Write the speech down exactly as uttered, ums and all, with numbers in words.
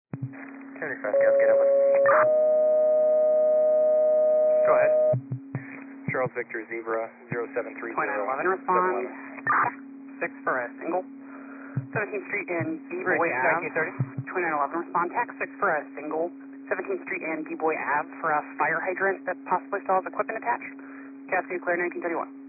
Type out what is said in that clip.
thirty-five, Cascade over. Go ahead. Charles Victor Zebra, zero seven three zero. twenty-nine eleven respond. six for a single. seventeenth Street and B-Boy Ave. twenty-nine eleven respond. Tax six for a single. seventeenth Street and B-Boy Ave for a fire hydrant that possibly still has equipment attached. Cascade clear nineteen thirty-one.